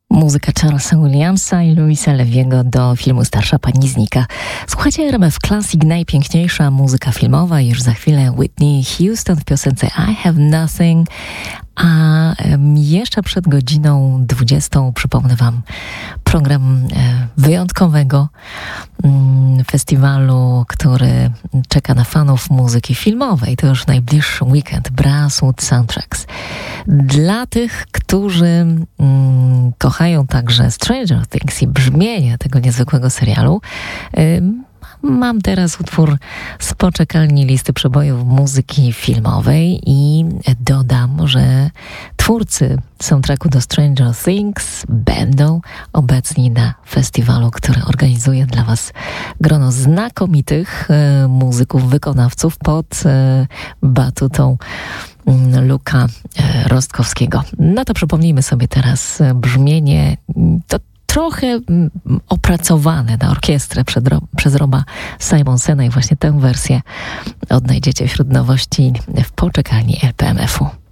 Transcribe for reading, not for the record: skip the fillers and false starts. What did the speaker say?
Muzyka Charlesa Williamsa i Louisa Leviego do filmu Starsza Pani znika. Słuchajcie, RMF Classic, najpiękniejsza muzyka filmowa. Już za chwilę Whitney Houston w piosence I Have Nothing. A jeszcze przed godziną 20 przypomnę Wam program wyjątkowego festiwalu, który czeka na fanów muzyki filmowej. To już najbliższy weekend, Brasswood Soundtracks. Dla tych, którzy kochają także Stranger Things i brzmienie tego niezwykłego serialu, mam teraz utwór z poczekalni listy przebojów muzyki filmowej i dodam, że twórcy soundtracku do Stranger Things będą obecni na festiwalu, który organizuje dla Was grono znakomitych muzyków, wykonawców pod batutą Luka Rostkowskiego. No to przypomnijmy sobie teraz brzmienie, to trochę opracowane na orkiestrę przez Roba Simonsena i właśnie tę wersję odnajdziecie wśród nowości w poczekalni LPMF-u.